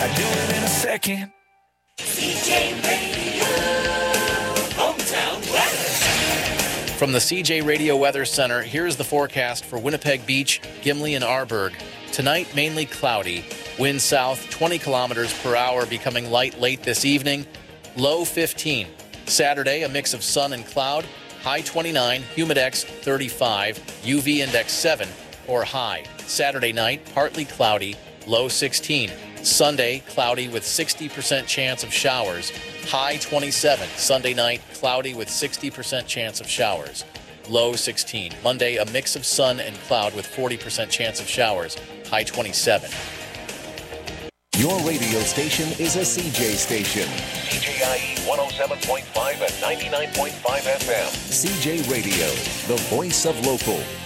I'd do it in a second. CJ Radio, hometown weather. From the CJ Radio Weather Center, here's the forecast for Winnipeg Beach, Gimli, and Arborg. Tonight, mainly cloudy. Wind south 20 kilometers per hour, becoming light late this evening. Low 15. Saturday, a mix of sun and cloud. High 29, humidex 35, UV index 7 or high. Saturday night, partly cloudy, low 16. Sunday, cloudy with 60% chance of showers, high 27. Sunday night, cloudy with 60% chance of showers, low 16. Monday, a mix of sun and cloud with 40% chance of showers, high 27. Your radio station is a CJ station. CJIE 107.5 and 99.5 FM. CJ Radio, the voice of local.